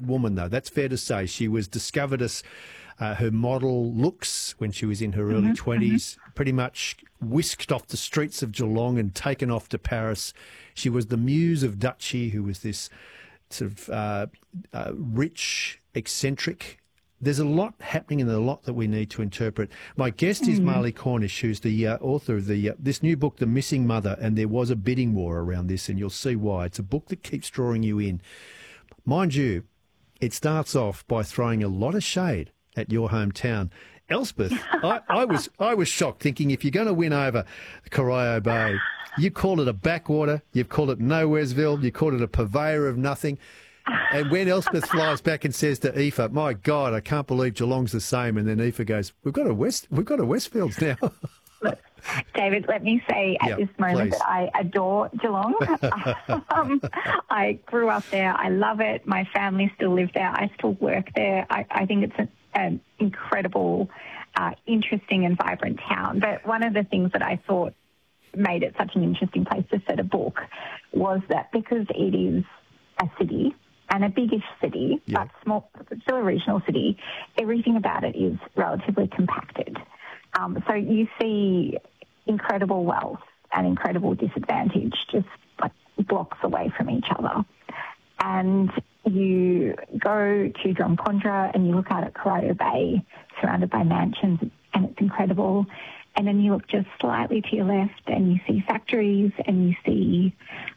woman, though. That's fair to say. She was discovered as her model looks when she was in her early 20s, pretty much whisked off the streets of Geelong and taken off to Paris. She was the muse of Dutchie, who was this sort of rich, eccentric. There's a lot happening and a lot that we need to interpret. My guest is Marley Cornish, who's the author of this new book, The Missing Mother, and there was a bidding war around this, and you'll see why. It's a book that keeps drawing you in. Mind you, it starts off by throwing a lot of shade at your hometown. Elspeth, I was shocked, thinking if you're going to win over Corio Bay, you call it a backwater, you've called it Nowheresville, you called it a purveyor of nothing. And when Elspeth flies back and says to Aoife, "My God, I can't believe Geelong's the same," and then Aoife goes, "We've got a Westfields now." Look, David, let me say at this moment that I adore Geelong. I grew up there. I love it. My family still live there. I still work there. I think it's an incredible, interesting and vibrant town. But one of the things that I thought made it such an interesting place to set a book was that because it is a city, and a biggish city, but small, still a regional city, everything about it is relatively compacted. So you see incredible wealth and incredible disadvantage just like blocks away from each other. And you go to Drumcondra and you look out at Corio Bay, surrounded by mansions, and it's incredible. And then you look just slightly to your left and you see factories and you see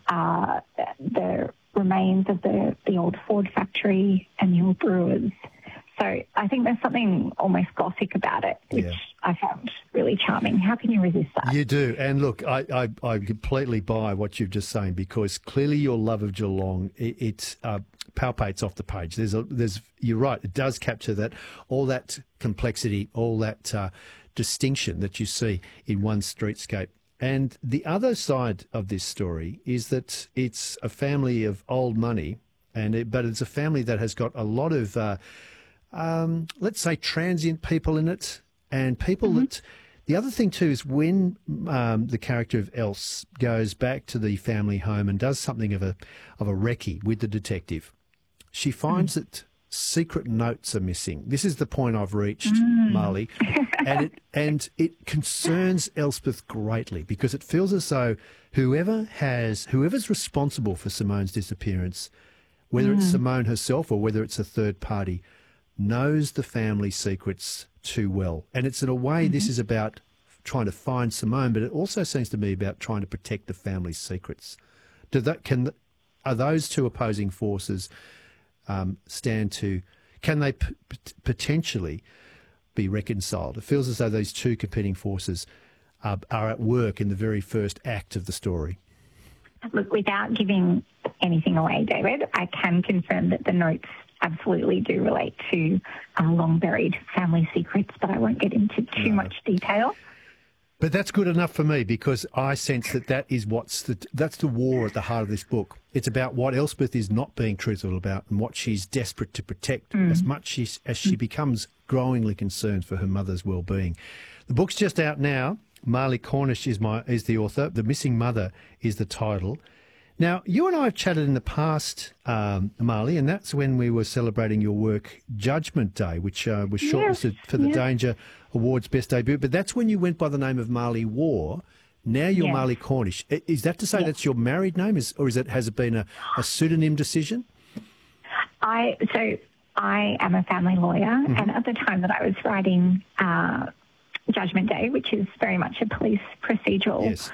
the remains of the old Ford factory and the old brewers. So I think there's something almost gothic about it, which I found really charming. How can you resist that? You do. And look, I completely buy what you've just saying, because clearly your love of Geelong, it palpates off the page. You're right, it does capture that, all that complexity, all that distinction that you see in one streetscape. And the other side of this story is that it's a family of old money, but it's a family that has got a lot of, let's say, transient people in it, and people that. The other thing too is when the character of Else goes back to the family home and does something of a recce with the detective, she finds that secret notes are missing. This is the point I've reached, Marley, and it concerns Elspeth greatly, because it feels as though whoever's responsible for Simone's disappearance, whether it's Simone herself or whether it's a third party, knows the family secrets too well. And it's in a way this is about trying to find Simone, but it also seems to me about trying to protect the family's secrets. Are those two opposing forces can they potentially be reconciled? It feels as though these two competing forces are at work in the very first act of the story. Look, without giving anything away, David, I can confirm that the notes absolutely do relate to long-buried family secrets, but I won't get into too much detail. But that's good enough for me, because I sense that is that's the war at the heart of this book. It's about what Elspeth is not being truthful about and what she's desperate to protect as much as she becomes growingly concerned for her mother's well-being. The book's just out now. Marley Cornish is the author. The Missing Mother is the title. Now, you and I have chatted in the past, Marley, and that's when we were celebrating your work, Judgment Day, which was shortlisted for the Danger Awards Best Debut. But that's when you went by the name of Marley War. Now you're Marley Cornish. Is that to say that's your married name, or has it been a pseudonym decision? I am a family lawyer, and at the time that I was writing Judgment Day, which is very much a police procedural,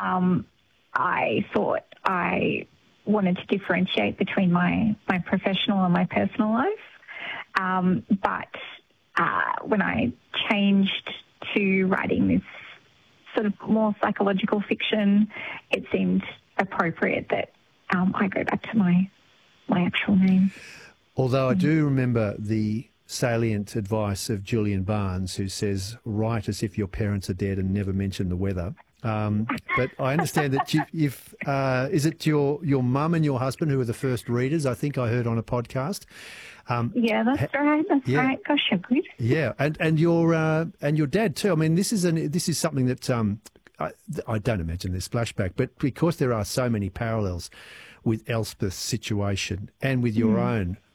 I thought I wanted to differentiate between my professional and my personal life. But when I changed to writing this sort of more psychological fiction, it seemed appropriate that I go back to my actual name. Although I do remember the salient advice of Julian Barnes, who says, write as if your parents are dead and never mention the weather. But I understand that is it your mum and your husband who are the first readers? I think I heard on a podcast. Yeah, that's right. That's right. Gosh, you're good. Yeah, and your dad too. I mean, this is something that I don't imagine there's flashback, but because there are so many parallels with Elspeth's situation and with your own